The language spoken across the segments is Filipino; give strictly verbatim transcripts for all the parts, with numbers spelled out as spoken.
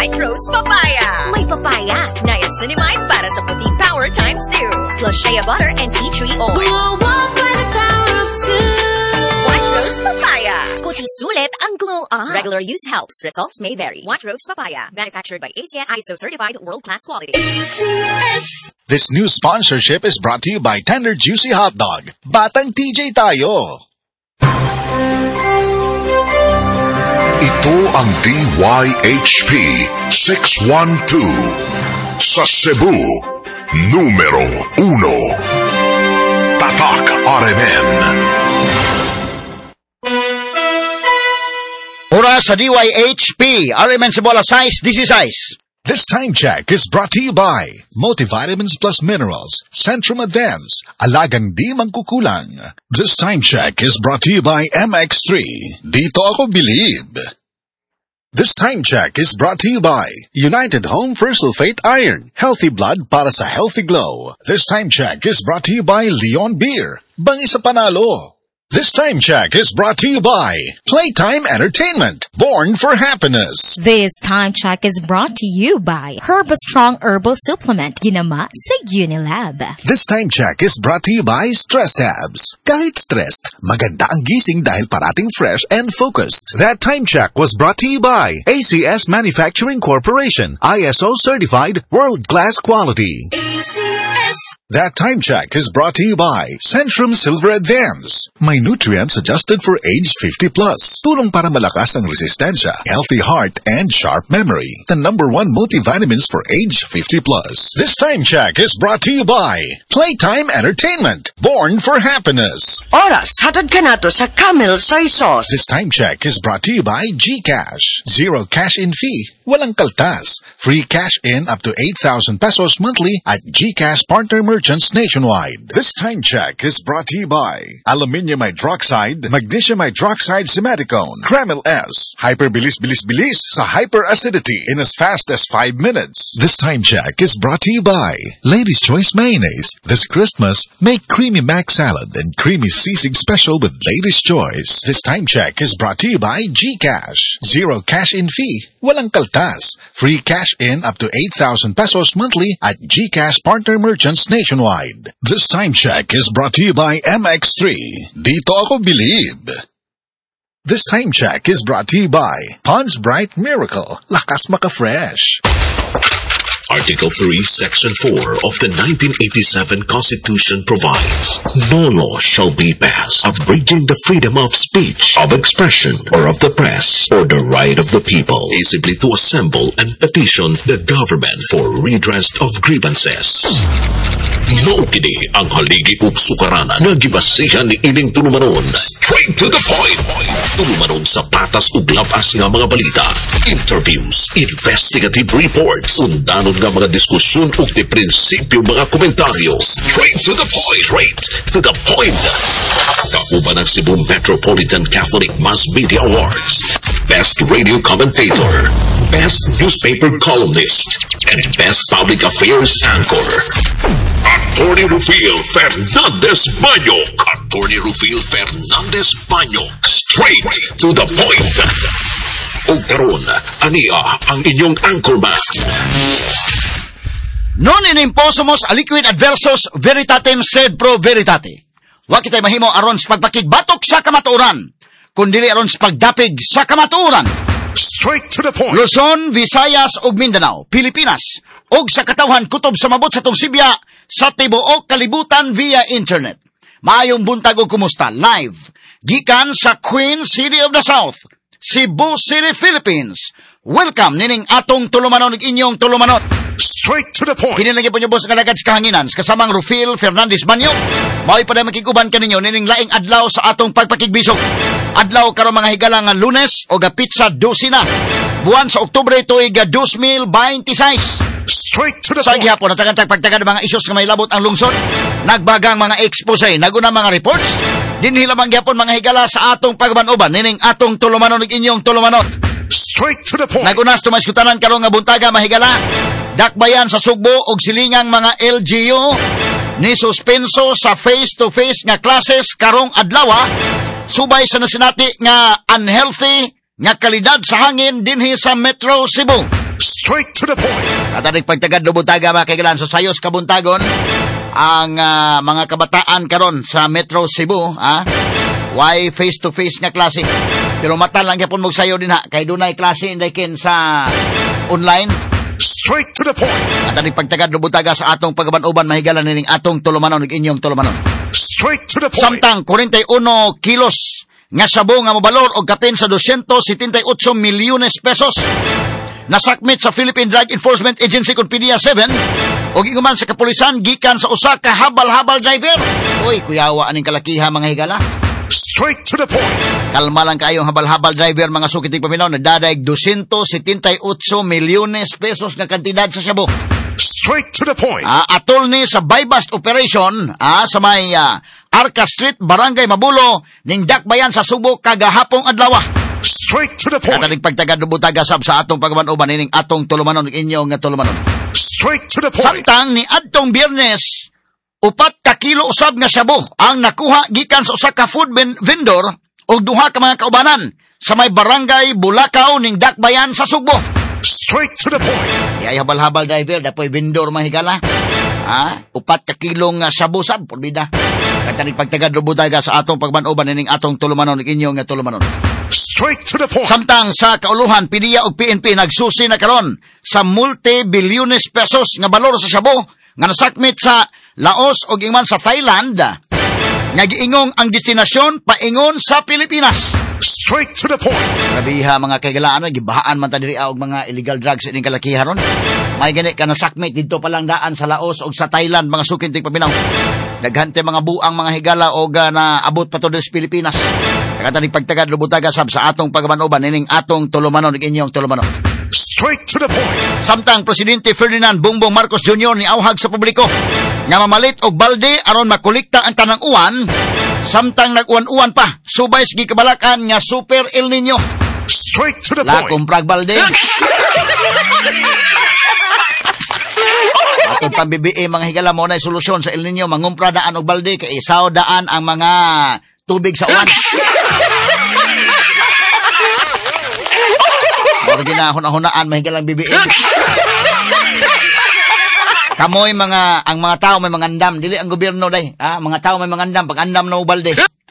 White Rose Papaya. May papaya, niacinamide para sa puti power times two. Plus shea butter and tea tree oil. Glow up by the power of two. White Rose Papaya. Kuti sulit ang glow up. Regular use helps. Results may vary. White Rose Papaya. Manufactured by A C S I S O certified world-class quality. A C S. This new sponsorship is brought to you by Tender Juicy Hot Dog. Batang T J tayo. Ito ang D Y H P six one two sa Cebu, numero uno. Tatak R M N. Ora sa D Y H P, R M N Cebu alas sais, disisays. This time check is brought to you by Multivitamins Plus Minerals, Centrum Advance, Alagang Di Mangkukulang. This time check is brought to you by M X three, Dito Ako Bilib. This time check is brought to you by United Home for Sulfate Iron, Healthy Blood para sa Healthy Glow. This time check is brought to you by Leon Beer, Bangi sa Panalo. This time check is brought to you by Playtime Entertainment, born for happiness. This time check is brought to you by Herbastrong Herbal Supplement, ginama sa Unilab. This time check is brought to you by Stress Tabs. Kahit stressed, maganda ang gising dahil parating fresh and focused. That time check was brought to you by A C S Manufacturing Corporation, I S O certified, world-class quality. A C S. That time check is brought to you by Centrum Silver Advance. May nutrients adjusted for age fifty plus. Tulong para malakas ang resistensya, healthy heart, and sharp memory. The number one multivitamins for age fifty plus. This time check is brought to you by Playtime Entertainment, born for happiness. Oras, hatod ka nato sa Camel Soy Sauce. This time check is brought to you by GCash. Zero cash in fee. Walang kaltas. Free cash in up to eight thousand pesos monthly at GCash partner merchants nationwide. This time check is brought to you by Aluminium Hydroxide, Magnesium Hydroxide Simaticone, Kremil S. Hyperbilis-bilis-bilis sa hyperacidity in as fast as five minutes. This time check is brought to you by Ladies' Choice Mayonnaise. This Christmas, make Creamy Mac Salad and Creamy Sisig Special with Ladies' Choice. This time check is brought to you by GCash. Zero cash in fee. Walang kaltas. Free cash in up to eight thousand pesos monthly at GCash partner merchants nationwide. This time check is brought to you by M X three. Dito Ako Bilib. This time check is brought to you by Pond's Bright Miracle. Lakas Maka-Fresh. Article three, Section four of the nineteen eighty-seven Constitution provides, no law shall be passed abridging the freedom of speech, of expression, or of the press, or the right of the people peaceably to assemble and petition the government for redress of grievances. Maukini ang haligi ug sukaranan nga gibasihan ni ining tulumanon. Straight to the point. Tulumanon sa patas ug labas nga mga balita, interviews, investigative reports, undanon nga mga diskusyon ug de prinsipyo mga komentaryo. Straight to the point. Straight to the point. Kauban ang Cebu Metropolitan Catholic Mass Media Awards. Best Radio Commentator, Best Newspaper Columnist, and Best Public Affairs Anchor. Attorney Rufil Fernandez Banyok. Attorney Rufil Fernandez Banyok. Straight to the point. O karon, ania ang inyong anchorman. Non inimposumos aliquid adversus veritatem sed pro veritate. Wa kitay mahimo aron sa pagpakigbatok sa kamatuoran, kundili aron sa pagdapig sa kamatuoran. Straight to the point. Luzon, Visayas ug Mindanao, Pilipinas, ug sa katawhan kutob sa mabot sa Tugsibya sa tibuok kalibutan via internet. Maayong buntag ug kumusta live gikan sa Queen City of the South, Cebu City, Philippines. Welcome nining atong tulumanon ug inyong tulumanon. Straight to the point. Kinilagay po niyo boss kalagad sa kahanginan kasamang Rufil Fernandez Banyok. Mao'y pa na makikuban kaninyo nining laing adlaw sa atong pagpakigbisog. Adlaw karon mga higala nga Lunes o ga pizza dosina. Buwan sa Oktubre tuig two thousand twenty-six. Straight to the sa point. Sa gihapon natagantag pagtagad mga isyos nga may labot ang lungsod. Nagbagang mga expose, naguna mga reports. Dinhi lamang gihapon mga higala sa atong pagbanuban nining atong tulumanon ug inyong tulumanon. Straight to the point. Nagunas tumaskutanan karon nga buntaga mahigala. Dakbayan sa Sugbo og silingang mga L G U ni suspenso sa face-to-face nga classes karong adlaw. Subay sa nasinati nga unhealthy nga kalidad sa hangin dinhi sa Metro Cebu. Straight to the point. Katanig pagtagad lubutaga mga kaigalan sa sayos kabuntagon ang uh, mga kabataan karon sa Metro Cebu, ah, why face to face nga klase. Pero mata lang gyapon mo sayo din ha kay dunay klase inday kin sa online. Straight to the point. Katanig pagtagad lubutaga sa atong pagaban-uban mahigalan ning atong tulumanon ug inyong tulumanon. Straight to the point. Samtang forty-one kilos nga sabo nga mobalor og kapin sa two hundred seventy-eight milyones pesos nasakmit sa Philippine Drug Enforcement Agency kun P D E A seven og iguman sa kapulisan gikan sa usa ka habal-habal driver. Oy, kuyawa aning kalakiha mga higala. Straight to the point. Kalma lang kayong habal-habal driver mga sukiting paminaw na dadaig two hundred seventy-eight milyones pesos nga kantidad sa sabo. Straight to the point. Ah, atol ni sa buy-bust operation ah, sa may ah, Arca Street, Barangay Mabulo, ning Dakbayan sa Subo kagahapong adlaw. Straight to the point. Katanig pagtagad lubutaga sab sa atong pagaman-uban ining atong tulumanon ug inyong nga tulumanon. Straight to the point. Samtang ni adtong Biyernes, upat ka kilo usab nga shabu ang nakuha gikan sa usa ka food ben- vendor ug duha ka mga kaubanan sa may Barangay Bulacau ning Dakbayan sa Subo. Straight to the point. Yay habal-habal driver dapoy vendor mahigala. Ah, upat ka kilong uh, shabu sab porbida. Katanig pagtagad lubutaga sa atong pagman-uban ining atong tulumanon ug inyong nga tulumanon. Straight to the point. Samtang sa kauluhan, P D E A ug P N P nagsusi na karon sa multi-bilyones pesos nga balor sa shabu nga nasakmit sa Laos ug ingman sa Thailand nga giingong ang destinasyon paingon sa Pilipinas. Straight to the point. Grabiha mga kaigalaan, gibahaan man ta diri og mga illegal drugs ining kalakiha ron. May gani ka nasakmit didto pa lang daan sa Laos ug sa Thailand mga sukintig paminaw. Naghante mga buang mga higala og uh, na abot pa to sa Pilipinas. Katanig pagtagad lubutaga sab sa atong pagaman-uban ining atong tulumanon ug inyong tulumanon. Straight to the point. Samtang Presidente Ferdinand Bongbong Marcos Junior ni awhag sa publiko nga mamalit og balde aron makolekta ang tanang uwan, samtang nag-uwan-uwan pa subay sa gikabalakan nga Super El Nino. Straight to the La point. comprag balde. Atong pambibi mga higala mo na solusyon sa El Nino, mangumpra daan og balde kay isaw daan ang mga tubig sa uwan. Moro ginahon-hunaan mahigalang bibi. Kamoy mga ang mga tao may mga andam, dili ang gobyerno day. Ah, mga tao may mga andam, pag andam na ubalde.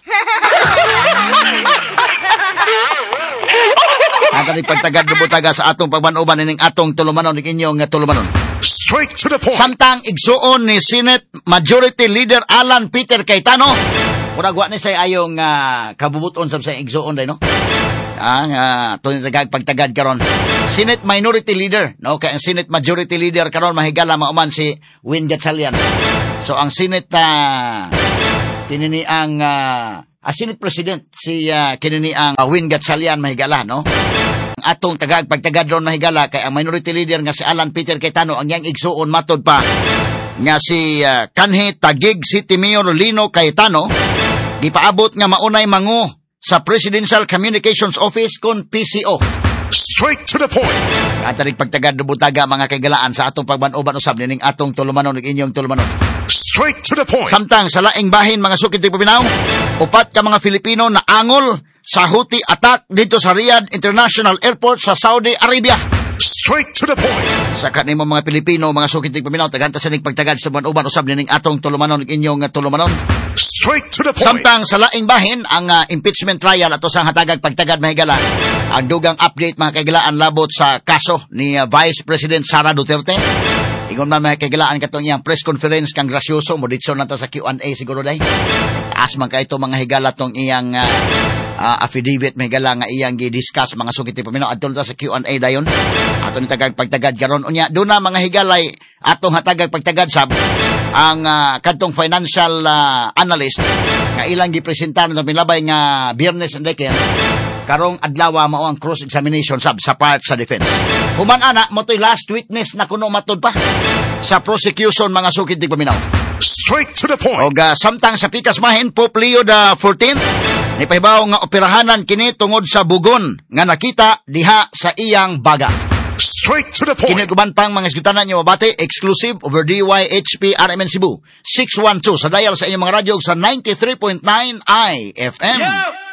Atong pagtagad lubutaga sa atong pagman-uban ining atong tulumanon ug inyong nga tulumanon. Straight to the point. Samtang igsuon ni Senate Majority Leader Alan Peter Cayetano, murag wa ni say ayong uh, kabubuton sa igsuon day no. Ah, uh, tuloy tagag pagtagad karon. Senate Minority Leader, no, kay ang Senate Majority Leader karon mahigala mauman si Win Gatchalian. So ang Senate uh, kinini ang uh, ah, Senate President si uh, kinini ang uh, Win Gatchalian mahigala, no. Ang atong tagag pagtagad ron mahigala kay ang Minority Leader nga si Alan Peter Cayetano ang yang igsuon matod pa nga si uh, kanhi Taguig City Mayor Lino Cayetano gipaabot nga maunay mangu sa Presidential Communications Office kon P C O. Straight to the point. Katanig pagtagad lubutaga mga kaigalaan sa atong pagban-uban usab nining atong tulumanon ug inyong tulumanon. Straight to the point. Samtang sa laing bahin mga sukitig paminaw, upat ka mga Filipino na angol sa Houthi attack dito sa Riyadh International Airport sa Saudi Arabia. Straight to the point. Sa kanimo mga Pilipino, mga sukitig paminaw, taganta sa ning pagtagad sa pagban-uban usab nining atong tulumanon ug inyong tulumanon. Straight to the point. Samtang sa laing bahin ang uh, impeachment trial ato sang hatagag pagtagad mahigala, ang dugang update mga kaigalaan labot sa kaso ni uh, Vice President Sara Duterte. Ingon man mga kaigalaan katong iyang press conference kang grasyoso mo ditso nata sa Q and A siguro day. Taas man kay ito mga higala tong iyang uh, uh, affidavit mahigala nga iyang gi-discuss mga sugiti paminaw adto ta sa Q and A dayon. Ato ni tagag pagtagad karon unya do na mga higalay atong hatagag pagtagad sab ang uh, kadtong financial uh, analyst nga ilang gipresentahan ng milabay nga Biyernes and Deker karong adlaw mao ang cross examination sab sa part sa defense. Human ana mo toy last witness na kuno matod pa sa prosecution mga sukitig paminaw. Straight to the point. Og uh, samtang sa pikas mahin Pope Leo the fourteenth ni pahibaw nga operahanan kini tungod sa bugon nga nakita diha sa iyang baga. Straight to the point. Kiniguban pang mga isgutanan niyo mabati, exclusive over D Y H P R M N Cebu six one two sa dial sa inyong mga radyo sa ninety-three point nine I F M. Yeah!